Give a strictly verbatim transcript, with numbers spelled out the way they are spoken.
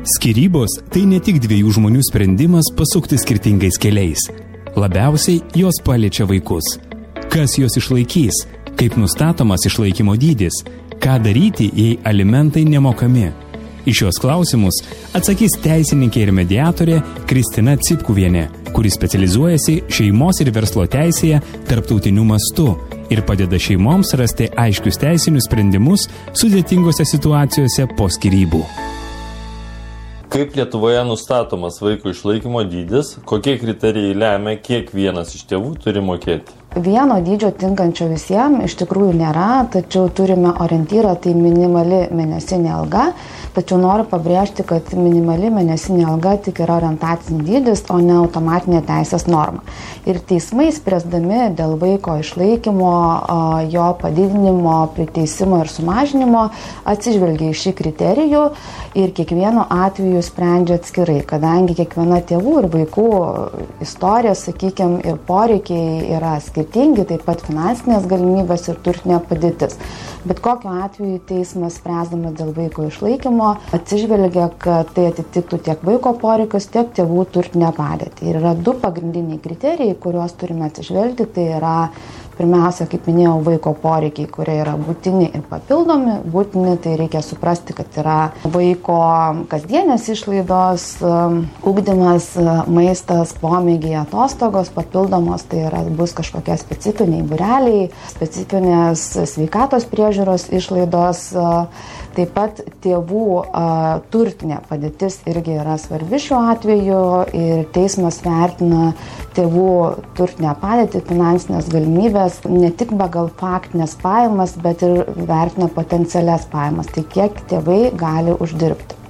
Skyrybos tai ne tik dviejų žmonių sprendimas pasukti skirtingais keliais. Labiausiai jos paliečia vaikus. Kas juos išlaikys? Kaip nustatomas išlaikymo dydis? Ką daryti, jei alimentai nemokami? Į šios klausimus atsakys teisininkė ir mediatorė Kristina Cipkuvienė, kuri specializuojasi šeimos ir verslo teisėje tarptautiniu mastu ir padeda šeimoms rasti aiškius teisinius sprendimus sudėtingose situacijose po skyrybų. Kaip Lietuvoje nustatomas vaiko išlaikymo dydis, kokie kriterijai lemia, kiek vienas iš tėvų turi mokėti? Vieno dydžio tinkančio visiems iš tikrųjų nėra, tačiau turime orientyrą, tai minimali mėnesinė alga, tačiau noriu pabrėžti, kad minimali mėnesinė alga tik yra orientacinis dydis, o ne automatinė teisės norma. Ir teismai spręsdami dėl vaiko išlaikymo, jo padidinimo, priteisimo ir sumažinimo atsižvelgia į šį kriterijų ir kiekvienu atveju sprendžia atskirai, kadangi kiekviena tėvų ir vaikų istorija, sakykime, ir poreikiai yra skirtingi, taip pat finansinės galimybės ir turtinė padėtis. Bet kokiu atveju teismas spręsdamas dėl vaiko išlaikymo atsižvelgia, kad tai atitiktų tiek vaiko poreikius, tiek tėvų turtinę padėtį. Ir yra du pagrindiniai kriterijai, kuriuos turime atsižvelgti. Tai yra pirmiausia, kaip minėjau, vaiko poreikiai, kurie yra būtini ir papildomi. Būtini, tai reikia suprasti, kad yra vaiko kasdienės išlaidos, ugdymas, maistas, pomėgiai, atostogos, papildomos, tai yra, bus kažkokie specifiniai būreliai, specifinės sveikatos priežiūros išlaidos. Taip pat tėvų a, turtinė padėtis irgi yra svarbi šiuo atveju ir teismas vertina tėvų turtinę padėtį, finansinės galimybės, ne tik pagal faktinės pajamas, bet ir vertina potencialias pajamas, tai kiek tėvai gali uždirbti.